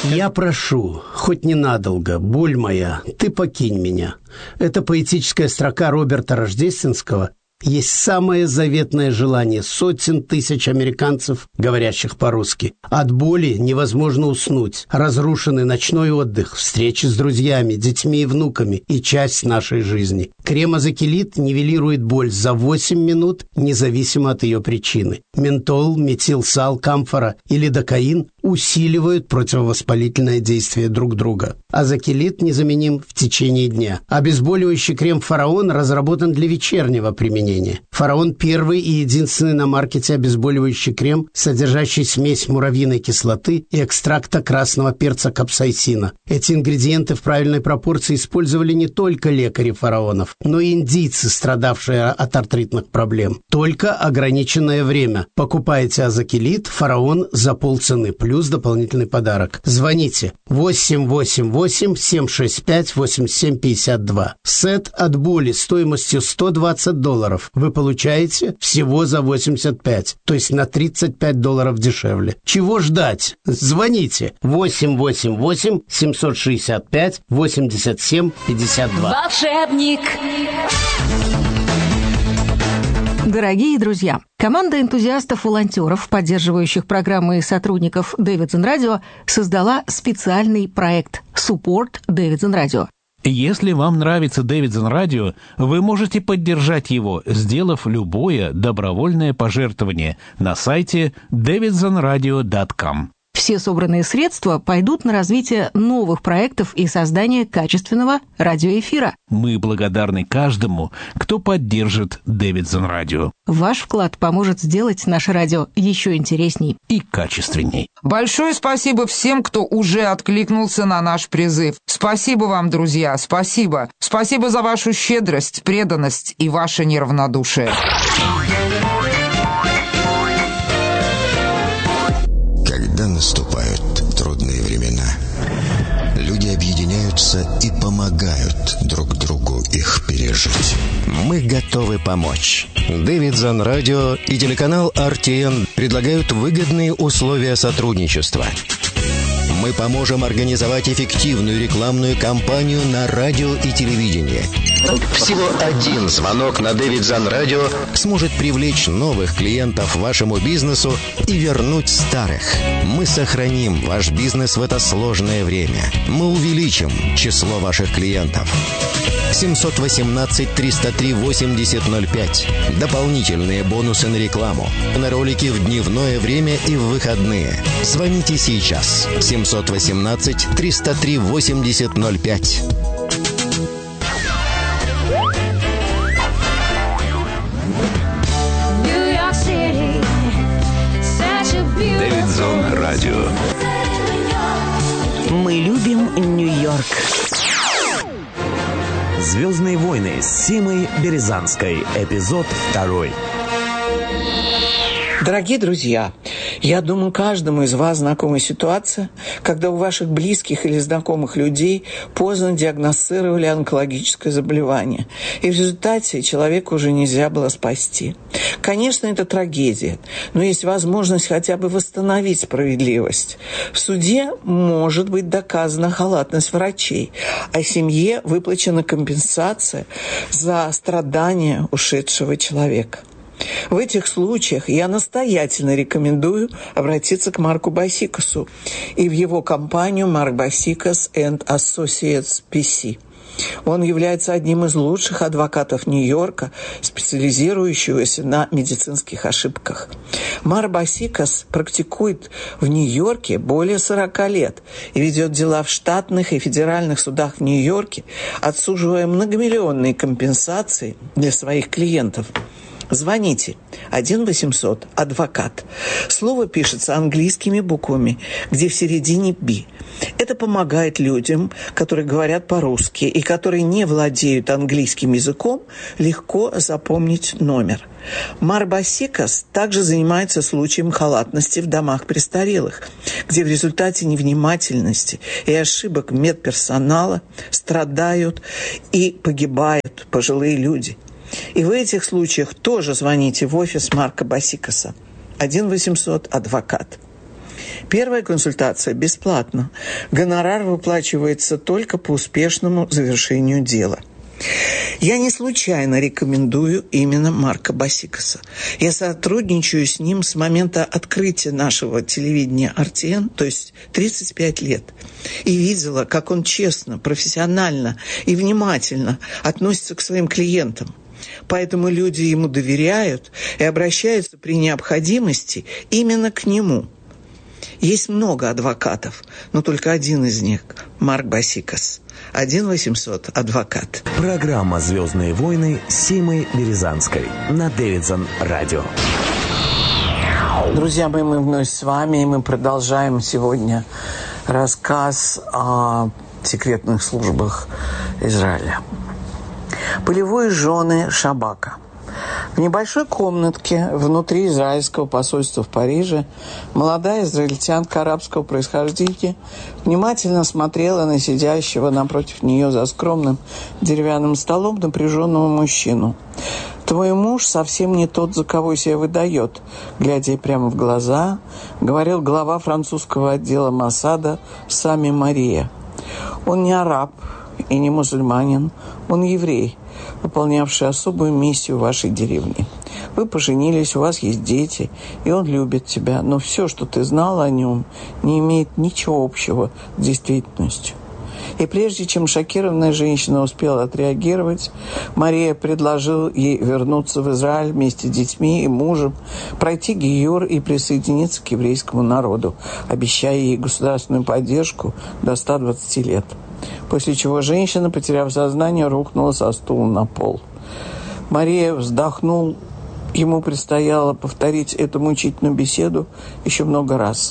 Я прошу, хоть ненадолго, боль моя, ты покинь меня. Это поэтическая строка Роберта Рождественского есть самое заветное желание сотен тысяч американцев, говорящих по-русски. От боли невозможно уснуть. Разрушенный ночной отдых, встречи с друзьями, детьми и внуками и часть нашей жизни. Крем Азокилит нивелирует боль за 8 минут, независимо от ее причины. Ментол, метилсал, камфора и лидокаин усиливают противовоспалительное действие друг друга. Азокилит незаменим в течение дня. Обезболивающий крем «Фараон» разработан для вечернего применения. «Фараон» – первый и единственный на маркете обезболивающий крем, содержащий смесь муравьиной кислоты и экстракта красного перца капсаицина. Эти ингредиенты в правильной пропорции использовали не только лекари фараонов, но и индийцы, страдавшие от артритных проблем. Только ограниченное время. Покупайте Азокилит «Фараон» за полцены, плюс дополнительный подарок. Звоните 888-765-8752. Сет от боли стоимостью $120 вы получаете всего за 85, то есть на $35 дешевле. Чего ждать? Звоните 888-765-8752. Волшебник. Дорогие друзья, команда энтузиастов-волонтеров, поддерживающих программы и сотрудников Davidson Radio, создала специальный проект «Support Davidson Radio». Если вам нравится Davidson Radio, вы можете поддержать его, сделав любое добровольное пожертвование на сайте davidsonradio.com. Все собранные средства пойдут на развитие новых проектов и создание качественного радиоэфира. Мы благодарны каждому, кто поддержит Davidson Radio. Ваш вклад поможет сделать наше радио еще интересней и качественней. Большое спасибо всем, кто уже откликнулся на наш призыв. Спасибо вам, друзья, спасибо. Спасибо за вашу щедрость, преданность и ваше неравнодушие. Когда наступают трудные времена, люди объединяются и помогают друг другу их пережить. Мы готовы помочь. Davidson Radio и телеканал RTN предлагают выгодные условия сотрудничества. Мы поможем организовать эффективную рекламную кампанию на радио и телевидении. Всего один звонок на Davidson Radio сможет привлечь новых клиентов вашему бизнесу и вернуть старых. Мы сохраним ваш бизнес в это сложное время. Мы увеличим число ваших клиентов. 718-303-8005. Дополнительные бонусы на рекламу. На ролики в дневное время и в выходные. Звоните сейчас. 718-303-8005. Davidson Radio. Мы любим Нью-Йорк. «Звездные войны» с Симой Березанской. Эпизод 2. Дорогие друзья, я думаю, каждому из вас знакома ситуация, когда у ваших близких или знакомых людей поздно диагностировали онкологическое заболевание, и в результате человека уже нельзя было спасти. Конечно, это трагедия, но есть возможность хотя бы восстановить справедливость. В суде может быть доказана халатность врачей, а семье выплачена компенсация за страдания ушедшего человека. В этих случаях я настоятельно рекомендую обратиться к Марку Басикасу и в его компанию Mark Basikas and Associates PC. Он является одним из лучших адвокатов Нью-Йорка, специализирующегося на медицинских ошибках. Марк Басикас практикует в Нью-Йорке более 40 лет и ведет дела в штатных и федеральных судах в Нью-Йорке, отсуживая многомиллионные компенсации для своих клиентов. Звоните 1-800-адвокат. Слово пишется английскими буквами, где в середине «би». Это помогает людям, которые говорят по-русски и которые не владеют английским языком, легко запомнить номер. Марк Басикас также занимается случаем халатности в домах престарелых, где в результате невнимательности и ошибок медперсонала страдают и погибают пожилые люди. И в этих случаях тоже звоните в офис Марка Басикаса. 1-800-адвокат. Первая консультация бесплатна. Гонорар выплачивается только по успешному завершению дела. Я не случайно рекомендую именно Марка Басикаса. Я сотрудничаю с ним с момента открытия нашего телевидения «РТН», то есть 35 лет. И видела, как он честно, профессионально и внимательно относится к своим клиентам. Поэтому люди ему доверяют и обращаются при необходимости именно к нему. Есть много адвокатов, но только один из них – Марк Басикас. 1-800-адвокат. Программа «Звездные войны» Симы Березанской на Дэвидсон Радио. Друзья мои, мы вновь с вами, и мы продолжаем сегодня рассказ о секретных службах Израиля. Полевые жены Шабака. В небольшой комнатке внутри израильского посольства в Париже молодая израильтянка арабского происхождения внимательно смотрела на сидящего напротив нее за скромным деревянным столом напряженного мужчину. «Твой муж совсем не тот, за кого себя выдает», глядя ей прямо в глаза, говорил глава французского отдела Моссада Сами Мария. «Он не араб и не мусульманин, он еврей, выполнявший особую миссию в вашей деревне. Вы поженились, у вас есть дети, и он любит тебя, но все, что ты знала о нем, не имеет ничего общего с действительностью». И прежде чем шокированная женщина успела отреагировать, Мария предложила ей вернуться в Израиль вместе с детьми и мужем, пройти гиюр и присоединиться к еврейскому народу, обещая ей государственную поддержку до 120 лет. После чего женщина, потеряв сознание, рухнула со стула на пол. Мария вздохнул. Ему предстояло повторить эту мучительную беседу еще много раз.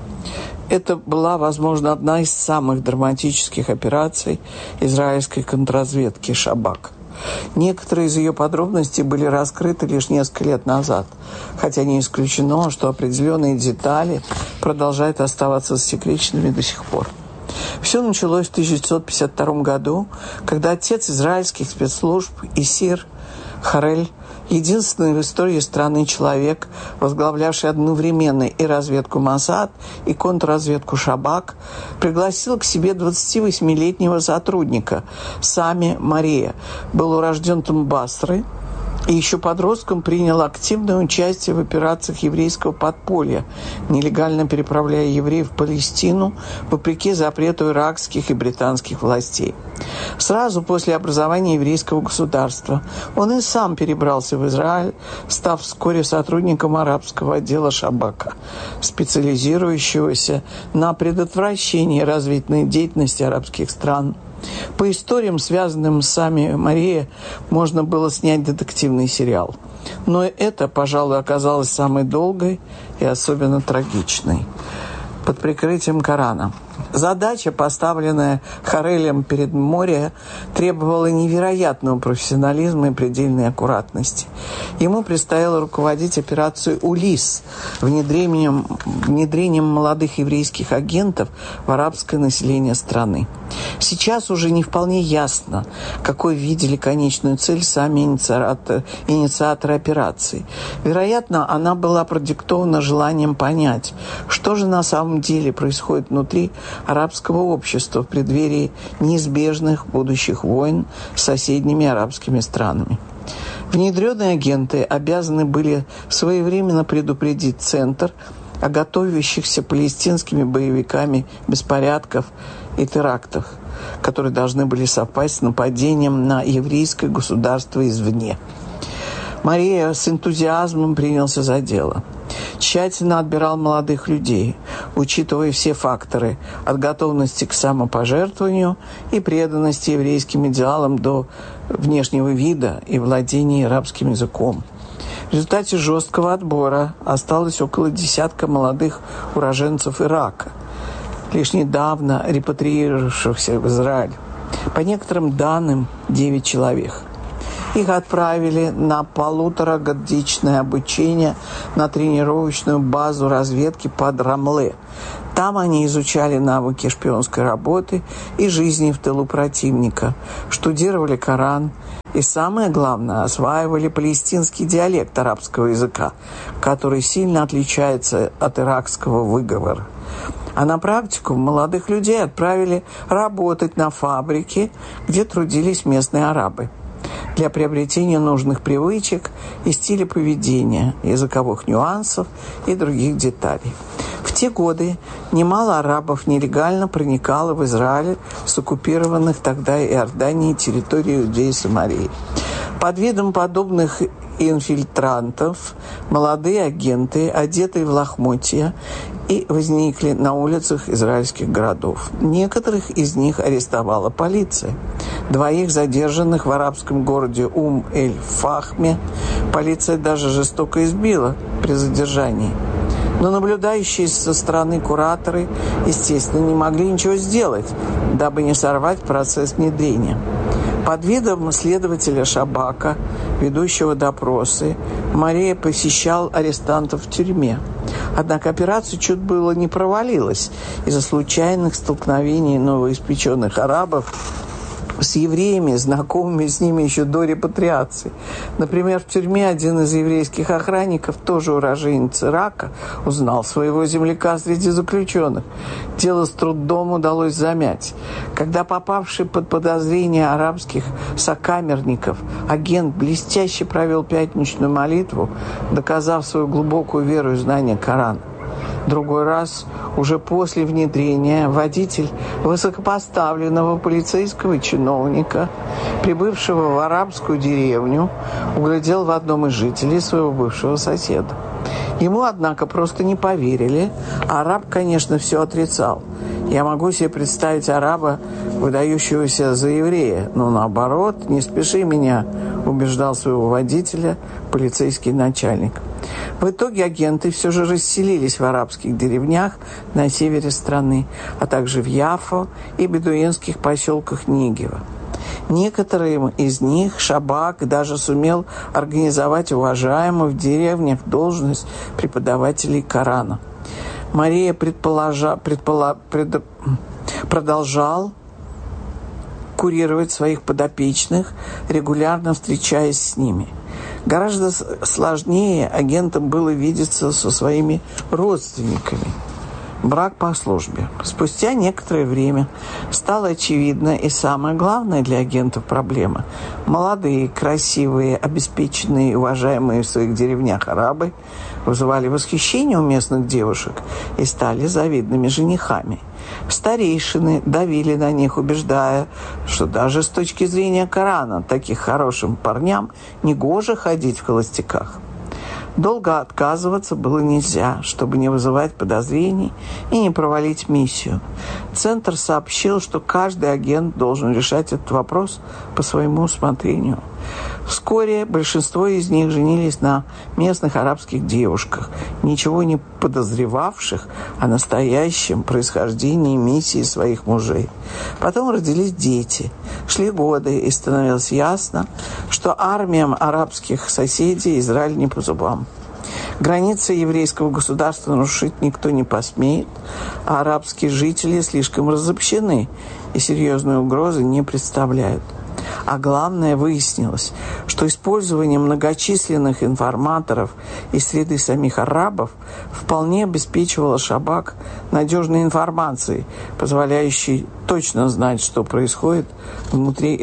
Это была, возможно, одна из самых драматических операций израильской контрразведки «Шабак». Некоторые из ее подробностей были раскрыты лишь несколько лет назад, хотя не исключено, что определенные детали продолжают оставаться засекреченными до сих пор. Все началось в 1952 году, когда отец израильских спецслужб Исир Харель, единственный в истории страны человек, возглавлявший одновременно и разведку Моссад, и контрразведку Шабак, пригласил к себе 28-летнего сотрудника Сами Мария. Был урожден Басры и еще подростком принял активное участие в операциях еврейского подполья, нелегально переправляя евреев в Палестину, вопреки запрету иракских и британских властей. Сразу после образования еврейского государства он и сам перебрался в Израиль, став вскоре сотрудником арабского отдела Шабака, специализирующегося на предотвращении разведной деятельности арабских стран. По историям, связанным с Сами Мария, можно было снять детективный сериал. Но это, пожалуй, оказалось самой долгой и особенно трагичной. Под прикрытием Корана. Задача, поставленная Харелем перед Море, требовала невероятного профессионализма и предельной аккуратности. Ему предстояло руководить операцией «Улисс», внедрением молодых еврейских агентов в арабское население страны. Сейчас уже не вполне ясно, какой видели конечную цель сами инициаторы операции. Вероятно, она была продиктована желанием понять, что же на самом деле происходит внутри арабского общества в преддверии неизбежных будущих войн с соседними арабскими странами. Внедренные агенты обязаны были своевременно предупредить Центр о готовящихся палестинскими боевиками беспорядков и терактов, которые должны были совпасть с нападением на еврейское государство извне. Мария с энтузиазмом принялся за дело. Тщательно отбирал молодых людей, учитывая все факторы от готовности к самопожертвованию и преданности еврейским идеалам до внешнего вида и владения арабским языком. В результате жесткого отбора осталось около десятка молодых уроженцев Ирака, лишь недавно репатриировавшихся в Израиль. По некоторым данным, 9 человек. Их отправили на 1,5-годичное обучение на тренировочную базу разведки под Рамле. Там они изучали навыки шпионской работы и жизни в тылу противника, штудировали Коран и, самое главное, осваивали палестинский диалект арабского языка, который сильно отличается от иракского выговора. А на практику молодых людей отправили работать на фабрике, где трудились местные арабы, для приобретения нужных привычек и стиля поведения, языковых нюансов и других деталей. В те годы немало арабов нелегально проникало в Израиль с оккупированных тогда Иорданией территорий Иудеи и Самарии. Под видом подобных инфильтрантов молодые агенты, одетые в лохмотья, и возникли на улицах израильских городов. Некоторых из них арестовала полиция. 2 задержанных в арабском городе Ум-эль-Фахме полиция даже жестоко избила при задержании. Но наблюдающие со стороны кураторы, естественно, не могли ничего сделать, дабы не сорвать процесс внедрения. Под видом следователя Шабака, ведущего допросы, Мария посещал арестантов в тюрьме. Однако операция чуть было не провалилась из-за случайных столкновений новоиспеченных арабов с евреями, знакомыми с ними еще до репатриации. Например, в тюрьме один из еврейских охранников, тоже уроженец Ирака, узнал своего земляка среди заключенных. Дело с трудом удалось замять. Когда попавший под подозрение арабских сокамерников агент блестяще провел пятничную молитву, доказав свою глубокую веру и знание Корана. Другой раз, уже после внедрения, водитель высокопоставленного полицейского чиновника, прибывшего в арабскую деревню, углядел в одном из жителей своего бывшего соседа. Ему, однако, просто не поверили, а араб, конечно, все отрицал. Я могу себе представить араба, выдающегося за еврея, но наоборот, не спеши меня, убеждал своего водителя полицейский начальник. В итоге агенты все же расселились в арабских деревнях на севере страны, а также в Яффо и бедуинских поселках Нигева. Некоторым из них Шабак даже сумел организовать уважаемую в деревнях должность преподавателей Корана. Мария продолжал курировать своих подопечных, регулярно встречаясь с ними. Гораздо сложнее агентам было видеться со своими родственниками. Брак по службе. Спустя некоторое время стало очевидно и самое главное для агентов проблема. Молодые, красивые, обеспеченные и уважаемые в своих деревнях арабы вызывали восхищение у местных девушек и стали завидными женихами. Старейшины давили на них, убеждая, что даже с точки зрения Корана таких хорошим парням негоже ходить в холостяках. Долго отказываться было нельзя, чтобы не вызывать подозрений и не провалить миссию. Центр сообщил, что каждый агент должен решать этот вопрос по своему усмотрению. Вскоре большинство из них женились на местных арабских девушках, ничего не подозревавших о настоящем происхождении миссии своих мужей. Потом родились дети. Шли годы, и становилось ясно, что армиям арабских соседей Израиль не по зубам. Границы еврейского государства нарушить никто не посмеет, а арабские жители слишком разобщены и серьезной угрозы не представляют. А главное, выяснилось, что использование многочисленных информаторов из среды самих арабов вполне обеспечивало Шабак надежной информацией, позволяющей точно знать, что происходит внутри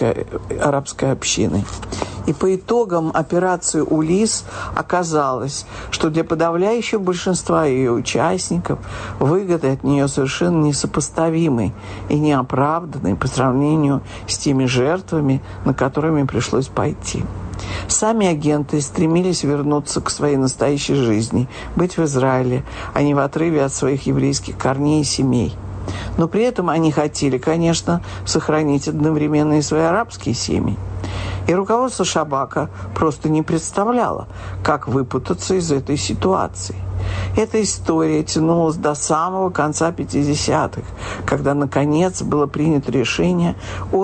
арабской общины. И по итогам операции «Улисс» оказалось, что для подавляющего большинства ее участников выгоды от нее совершенно несопоставимы и неоправданны по сравнению с теми жертвами, на которыми пришлось пойти. Сами агенты стремились вернуться к своей настоящей жизни, быть в Израиле, а не в отрыве от своих еврейских корней и семей. Но при этом они хотели, конечно, сохранить одновременно и свои арабские семьи. И руководство Шабака просто не представляло, как выпутаться из этой ситуации. Эта история тянулась до самого конца 50-х, когда, наконец, было принято решение о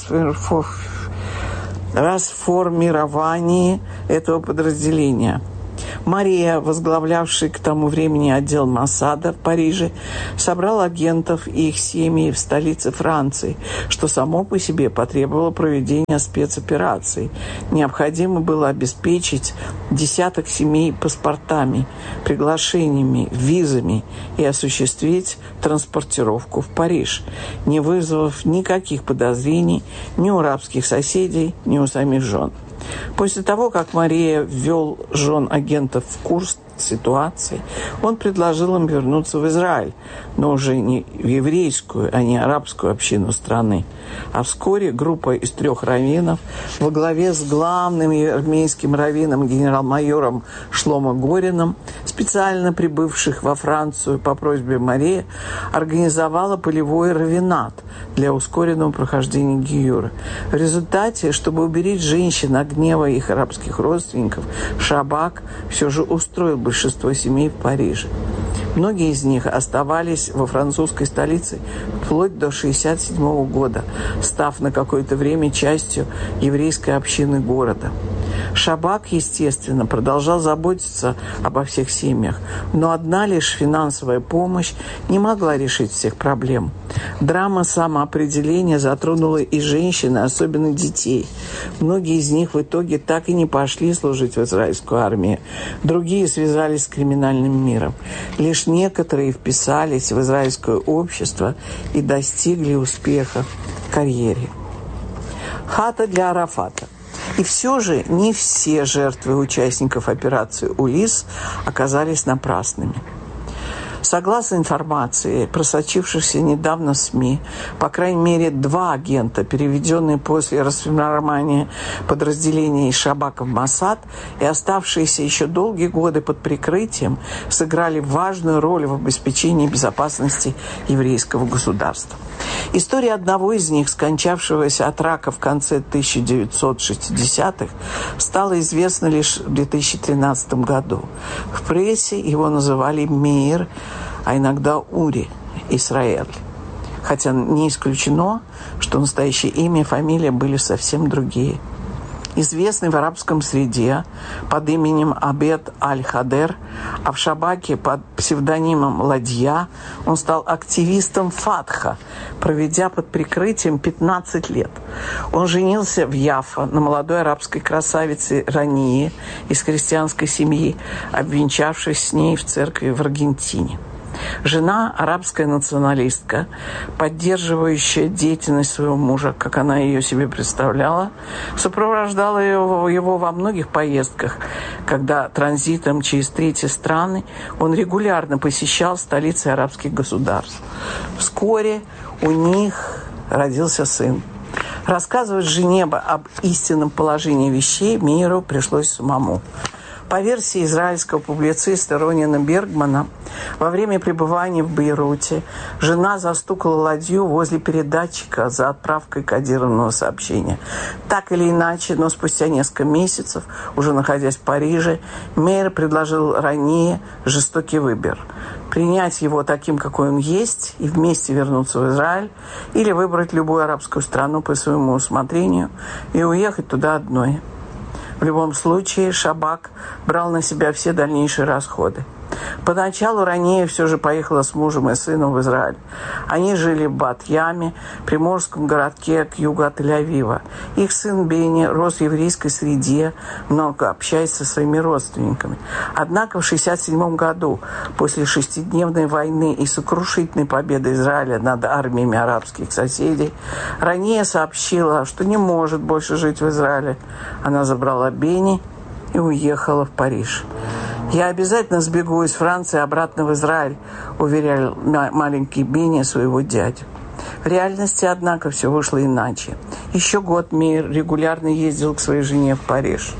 расформировании этого подразделения. Мария, возглавлявший к тому времени отдел Моссада в Париже, собрал агентов и их семьи в столице Франции, что само по себе потребовало проведения спецопераций. Необходимо было обеспечить десяток семей паспортами, приглашениями, визами и осуществить транспортировку в Париж, не вызвав никаких подозрений ни у арабских соседей, ни у самих жен. После того, как Мария ввел жен агентов в курс ситуации, он предложил им вернуться в Израиль, но уже не в еврейскую, а не арабскую общину страны. А вскоре группа из 3 раввинов во главе с главным армейским раввином генерал-майором Шломо Горином, специально прибывших во Францию по просьбе Марии, организовала полевой раввинат для ускоренного прохождения гиюра. В результате, чтобы уберечь женщин от гнева их арабских родственников, Шабак все же устроил большинство семей в Париже. Многие из них оставались во французской столице вплоть до 1967 года, став на какое-то время частью еврейской общины города. Шабак, естественно, продолжал заботиться обо всех семьях, но одна лишь финансовая помощь не могла решить всех проблем. Драма самоопределения затронула и женщин, и особенно детей. Многие из них в итоге так и не пошли служить в израильскую армию. Другие связались с криминальным миром. Лишь некоторые вписались в израильское общество и достигли успеха в карьере. Хата для Арафата. И все же не все жертвы участников операции «Улисс» оказались напрасными. Согласно информации, просочившейся недавно в СМИ, по крайней мере 2 агента, переведенные после расформирования подразделений Шабака в Моссад и оставшиеся еще долгие годы под прикрытием, сыграли важную роль в обеспечении безопасности еврейского государства. История одного из них, скончавшегося от рака в конце 1960-х, стала известна лишь в 2013 году. В прессе его называли Меир, а иногда Ури, Исраэль. Хотя не исключено, что настоящее имя и фамилия были совсем другие. Известный в арабском среде под именем Абед Аль-Хадер, а в Шабаке под псевдонимом Ладья, он стал активистом Фатха, проведя под прикрытием 15 лет. Он женился в Яффа на молодой арабской красавице Рании из христианской семьи, обвенчавшись с ней в церкви в Аргентине. Жена, арабская националистка, поддерживающая деятельность своего мужа, как она ее себе представляла, сопровождала его во многих поездках, когда транзитом через третьи страны он регулярно посещал столицы арабских государств. Вскоре у них родился сын. Рассказывать жене об истинном положении вещей Меиру пришлось самому. По версии израильского публициста Ронина Бергмана, во время пребывания в Бейруте жена застукала Ладью возле передатчика за отправкой кодированного сообщения. Так или иначе, но спустя несколько месяцев, уже находясь в Париже, Меир предложил Рании жестокий выбор: принять его таким, какой он есть, и вместе вернуться в Израиль, или выбрать любую арабскую страну по своему усмотрению и уехать туда одной. В любом случае, Шабак брал на себя все дальнейшие расходы. Поначалу Ранея все же поехала с мужем и сыном в Израиль. Они жили в Бат-Яме, приморском городке к югу от Тель-Авива. Их сын Бенни рос в еврейской среде, много общаясь со своими родственниками. Однако в 1967 году, после 6-дневной войны и сокрушительной победы Израиля над армиями арабских соседей, Ранея сообщила, что не может больше жить в Израиле. Она забрала Бенни и уехала в Париж. «Я обязательно сбегу из Франции обратно в Израиль», уверял маленький Бенни своего дядю. В реальности, однако, все вышло иначе. Еще год Меир регулярно ездил к своей жене в Париж.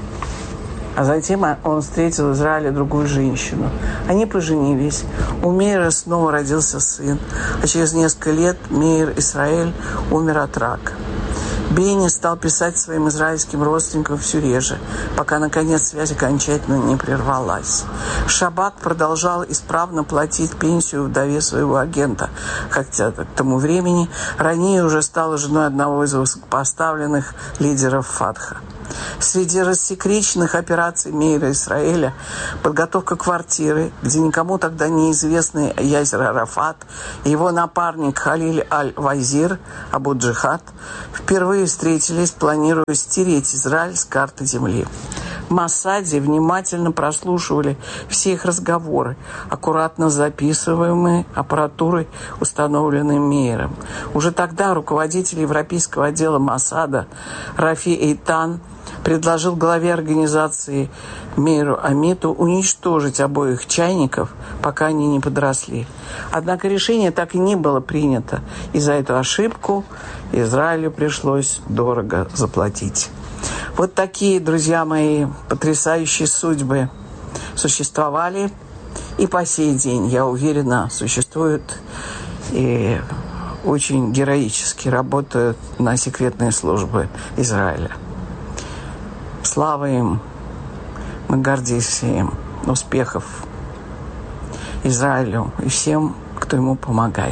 А затем он встретил в Израиле другую женщину. Они поженились. У Меира снова родился сын. А через несколько лет Меир Исраэль умер от рака. Бенни стал писать своим израильским родственникам все реже, пока, наконец, связь окончательно не прервалась. Шабак продолжал исправно платить пенсию вдове своего агента, хотя к тому времени Ранея уже стала женой одного из высокопоставленных лидеров Фатха. Среди рассекреченных операций Мейра Исраэля подготовка квартиры, где никому тогда неизвестный Ясер Арафат и его напарник Халиль Аль-Вазир Абу-Джихад впервые встретились, планируя стереть Израиль с карты земли. В Моссаде внимательно прослушивали все их разговоры, аккуратно записываемые аппаратурой, установленной Мейером. Уже тогда руководитель европейского отдела Моссада Рафи Эйтан предложил главе организации Мейру Амиту уничтожить обоих чайников, пока они не подросли. Однако решение так и не было принято, и за эту ошибку Израилю пришлось дорого заплатить. Вот такие, друзья мои, потрясающие судьбы существовали и по сей день, я уверена, существуют и очень героически работают на секретные службы Израиля. Слава им, мы гордимся им, успехов Израилю и всем, кто ему помогает.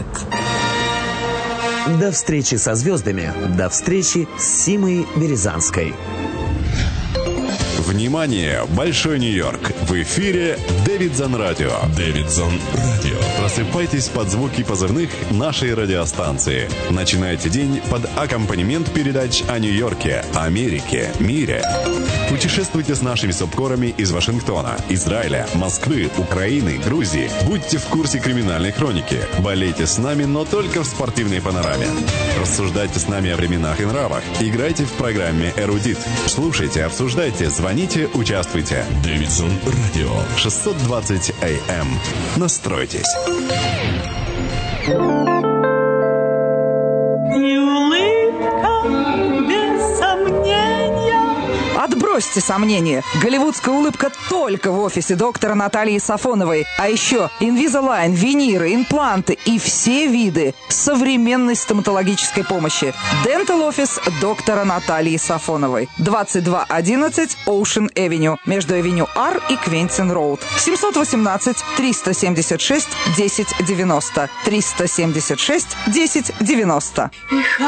До встречи со звездами, до встречи с Симой Березанской. Внимание! Большой Нью-Йорк! В эфире Дэвидсон Радио. Дэвидсон Радио. Просыпайтесь под звуки позывных нашей радиостанции. Начинайте день под аккомпанемент передач о Нью-Йорке, Америке, мире. Путешествуйте с нашими субкорами из Вашингтона, Израиля, Москвы, Украины, Грузии. Будьте в курсе криминальной хроники. Болейте с нами, но только в спортивной панораме. Рассуждайте с нами о временах и нравах. Играйте в программе «Эрудит». Слушайте, обсуждайте, звоните, участвуйте. Дэвидсон Радио. 620 АМ. Настройтесь. Отбросьте сомнения. Голливудская улыбка только в офисе доктора Натальи Сафоновой. А еще Invisalign, виниры, импланты и все виды современной стоматологической помощи. Dental Office доктора Натальи Сафоновой. 2211 Ocean Avenue. Между Авеню Ар и Квентин Роуд. 718-376-1090. 376-1090.